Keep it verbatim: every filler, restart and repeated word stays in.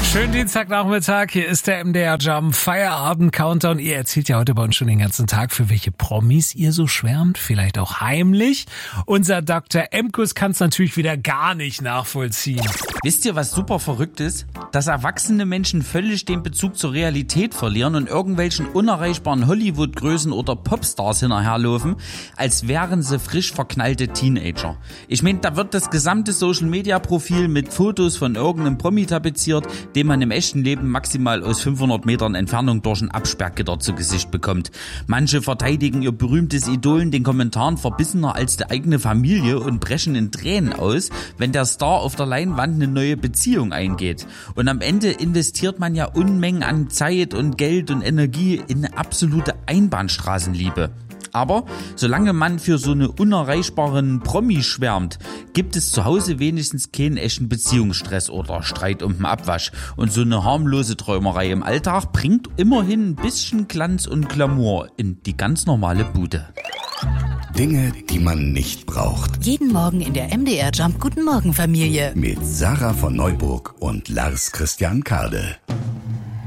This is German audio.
Schönen Dienstagnachmittag, hier ist der M D R Jump Feierabend Countdown. Ihr erzählt ja heute bei uns schon den ganzen Tag, für welche Promis ihr so schwärmt, vielleicht auch heimlich. Unser Doktor Emkus kann es natürlich wieder gar nicht nachvollziehen. Wisst ihr, was super verrückt ist? Dass erwachsene Menschen völlig den Bezug zur Realität verlieren und irgendwelchen unerreichbaren Hollywood-Größen oder Popstars hinterherlaufen, als wären sie frisch verknallte Teenager. Ich meine, da wird das gesamte Social-Media-Profil mit Fotos von irgendeinem Promi tapeziert, den man im echten Leben maximal aus fünfhundert Metern Entfernung durch ein Absperrgitter zu Gesicht bekommt. Manche verteidigen ihr berühmtes Idol in den Kommentaren verbissener als die eigene Familie und brechen in Tränen aus, wenn der Star auf der Leinwand eine neue Beziehung eingeht. Und am Ende investiert man ja Unmengen an Zeit und Geld und Energie in eine absolute Einbahnstraßenliebe. Aber solange man für so eine unerreichbaren Promi schwärmt, gibt es zu Hause wenigstens keinen echten Beziehungsstress oder Streit um den Abwasch. Und so eine harmlose Träumerei im Alltag bringt immerhin ein bisschen Glanz und Glamour in die ganz normale Bude. Dinge, die man nicht braucht. Jeden Morgen in der M D R Jump Guten Morgen Familie. Mit Sarah von Neuburg und Lars Christian Kade.